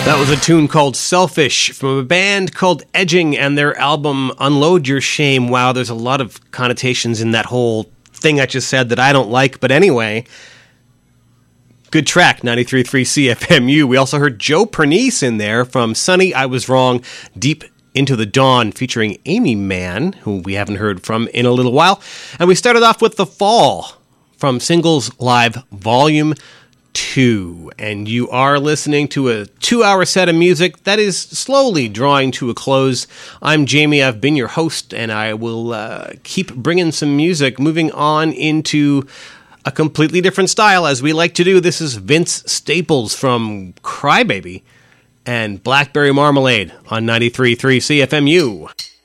That was a tune called Selfish from a band called Edging and their album Unload Your Shame. Wow, there's a lot of connotations in that whole thing I just said that I don't like, but anyway, good track, 93.3 CFMU. We also heard Joe Pernice in there from Sunny I Was Wrong, Deep Into the Dawn, featuring Amy Mann, who we haven't heard from in a little while. And we started off with The Fall from Singles Live Volume 2, and you are listening to a 2-hour set of music that is slowly drawing to a close. I'm Jamie, I've been your host, and I will keep bringing some music, moving on into a completely different style, as we like to do. This is Vince Staples from Crybaby and Blackberry Marmalade on 93.3 CFMU.